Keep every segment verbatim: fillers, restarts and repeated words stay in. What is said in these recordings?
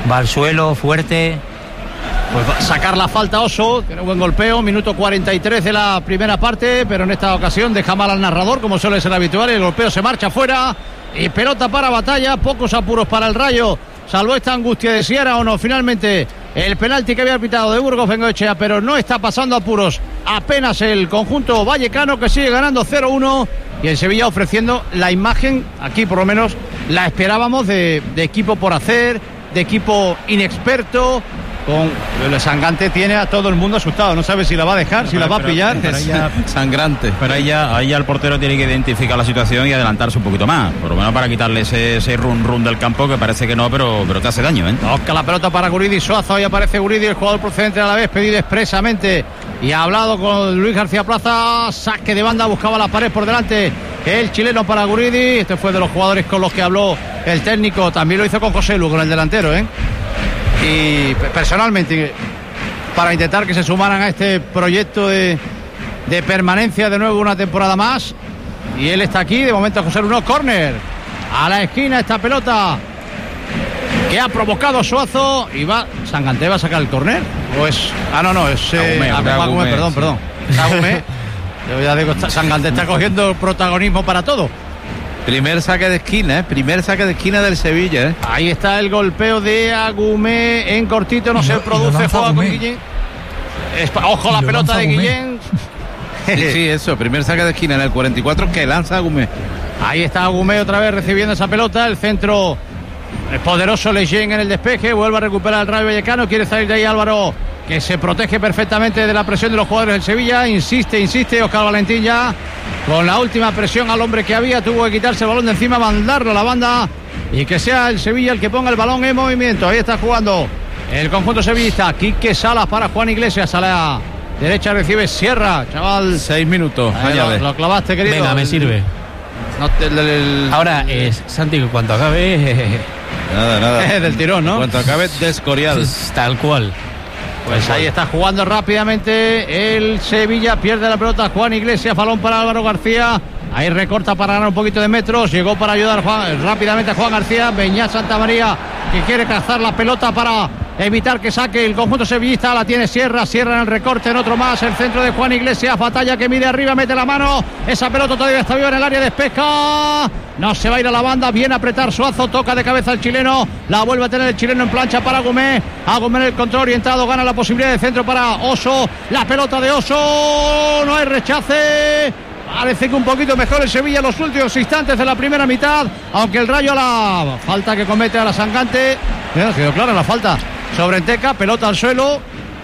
Va al suelo, fuerte. Pues va a sacar la falta Oso, tiene un buen golpeo, minuto cuarenta y tres de la primera parte, pero en esta ocasión deja mal al narrador, como suele ser habitual, el golpeo se marcha fuera y pelota para Batalla, pocos apuros para el Rayo, salvo esta angustia de si era o no finalmente el penalti que había pitado de Burgos Bengoechea, pero no está pasando apuros apenas el conjunto vallecano, que sigue ganando cero uno, y el Sevilla ofreciendo la imagen, aquí por lo menos la esperábamos, de, de equipo por hacer, de equipo inexperto. Con el Sangante tiene a todo el mundo asustado, no sabe si la va a dejar, si pero, la va pero, a pillar. pero ella, sangrante. Pero ahí ya, ahí ya el portero tiene que identificar la situación y adelantarse un poquito más, por lo menos para quitarle ese, ese run run del campo, que parece que no, pero, pero te hace daño, ¿eh? Toca la pelota para Guridi, Suazo, ahí aparece Guridi, el jugador procedente a la vez, pedido expresamente y ha hablado con Luis García Plaza, saque de banda, buscaba la pared por delante, el chileno para Guridi, este fue de los jugadores con los que habló el técnico, también lo hizo con José Lu, con el delantero, ¿eh? Y personalmente, para intentar que se sumaran a este proyecto de, de permanencia de nuevo una temporada más, y él está aquí, de momento José Lu, córner a la esquina, esta pelota que ha provocado Suazo, y va, Sangante va a sacar el córner, o es, ah no, no, es eh, Agumé, Agumé, Agumé, perdón, sí. perdón, Agumé. Yo ya digo, Sangante está cogiendo protagonismo para todo. Primer saque de esquina, ¿eh? Primer saque de esquina del Sevilla, ¿eh? Ahí está el golpeo de Agumé en cortito, no, no se produce, juega con Guillén. Ojo la pelota de Guillén. Sí, sí, eso, primer saque de esquina en el cuarenta y cuatro que lanza Agumé. Ahí está Agumé otra vez recibiendo esa pelota, el centro, el poderoso Leyen en el despeje, vuelve a recuperar el Rayo Vallecano, quiere salir de ahí Álvaro, que se protege perfectamente de la presión de los jugadores del Sevilla, insiste, insiste, Óscar Valentín ya con la última presión al hombre que había, tuvo que quitarse el balón de encima, mandarlo a la banda y que sea el Sevilla el que ponga el balón en movimiento. Ahí está jugando el conjunto sevillista, Quique Salas para Juan Iglesias, a la derecha recibe Sierra, chaval. Seis minutos, eh, lo, lo clavaste, querido. Venga, me sirve. No, el, el, el... Ahora, es Santi, en cuanto acabe... Nada, nada. del tirón, ¿no? En cuanto acabe, de Escorial. Tal cual. Pues ahí está jugando rápidamente el Sevilla, pierde la pelota Juan Iglesias, balón para Álvaro García, ahí recorta para ganar un poquito de metros, llegó para ayudar Juan, rápidamente a Juan García, Beñat Santamaría, que quiere cazar la pelota para evitar que saque el conjunto sevillista, la tiene Sierra, Sierra en el recorte, en otro más, el centro de Juan Iglesias, Batalla que mide arriba, mete la mano, esa pelota todavía está viva en el área, despeja, no se va a ir a la banda, viene a apretar Suazo, toca de cabeza el chileno, la vuelve a tener el chileno en plancha para Agumé, Agumé en el control orientado, gana la posibilidad de centro para Oso, la pelota de Oso, no hay rechace, parece que un poquito mejor el Sevilla en los últimos instantes de la primera mitad, aunque el Rayo, la falta que comete a la Sangante, mira, quedó clara la falta sobre Enteca, pelota al suelo,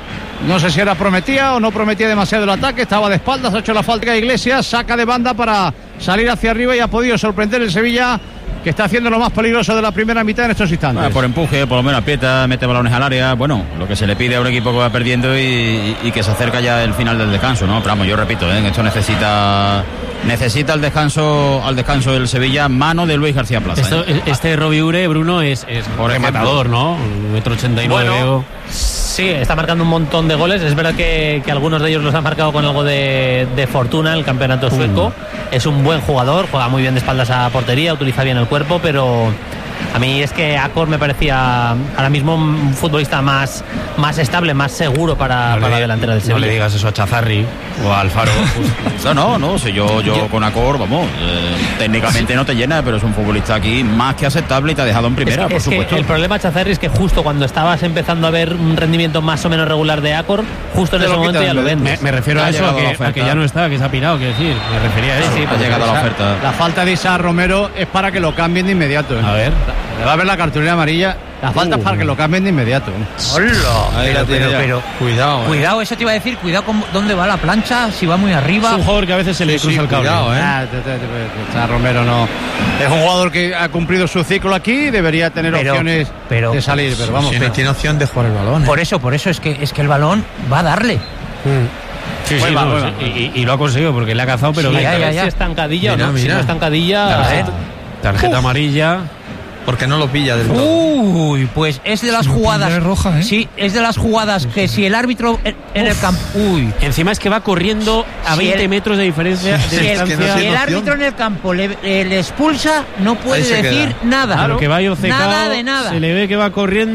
no sé si era prometía o no prometía demasiado el ataque, estaba de espaldas, ha hecho la falta a Iglesias, saca de banda para salir hacia arriba y ha podido sorprender el Sevilla, que está haciendo lo más peligroso de la primera mitad en estos instantes. Ah, por empuje, por lo menos aprieta, mete balones al área, bueno, lo que se le pide a un equipo que va perdiendo y, y, y que se acerca ya el final del descanso, ¿no? Pero vamos, yo repito, ¿eh? Esto necesita necesita el descanso al descanso del Sevilla, mano de Luis García Plaza. Esto, ¿eh? Este Robbie Ure, Bruno, es, es por rematador, ¿no? Un metro ochenta y nueve. Bueno, sí, está marcando un montón de goles. Es verdad que, que algunos de ellos los han marcado con algo de, de fortuna en el campeonato sueco. Mm. Es un buen jugador, juega muy bien de espaldas a portería, utiliza bien el cuerpo, pero a mí es que Acor me parecía ahora mismo un futbolista más, más estable, más seguro para, no para la delantera del Sevilla. No le digas eso a Chazarri o a Alfaro. No, no, no, si yo, yo, yo con Acor, vamos, eh, técnicamente sí. No te llena, pero es un futbolista aquí más que aceptable y te ha dejado en primera, es, por es supuesto. Que el problema, Chazarri, es que justo cuando estabas empezando a ver un rendimiento más o menos regular de Acor, justo en ese momento ya lo vendes. Me, me refiero a eso, a que, a que ya no está, que se ha pirado, quiero decir, me refería a eso. Sí, sí, ha llegado a la oferta. La falta de Isa Romero es para que lo cambien de inmediato, ¿eh? A ver. Le va a ver la cartulina amarilla. La falta uh. es para que lo cambien de inmediato. ¡Hola! Ahí Pero, pero, pero, cuidado, eh. cuidado, eso te iba a decir, cuidado con dónde va la plancha, si va muy arriba. Es un jugador que a veces se le sí, cruza sí, el cable. Cuidado, ¿eh? Ah, te, te, te, te, Romero no. Es un jugador que ha cumplido su ciclo aquí y debería tener pero, opciones pero, de salir. Pero vamos, si no pero, tiene opción de jugar el balón. ¿eh? Por eso, por eso es que es que el balón va a darle. Mm. Sí, sí, vuelva, no, vuelva. sí, y, y lo ha conseguido porque le ha cazado, pero Sí, bien. ya, ya, ya. Si estancadilla o no, si no estancadilla. A ver. Tarjeta Uf. amarilla. Porque no lo pilla del todo. Uy, pues es de las si jugadas. Es roja, ¿eh? Sí, es de las jugadas que si el árbitro en, en el campo. Uy. Encima es que va corriendo a si veinte el, metros de diferencia. Si, de el, distancia. no si el árbitro en el campo le, le expulsa, no puede decir queda. nada. Claro, que va obcecado, nada de nada. Se le ve que va corriendo.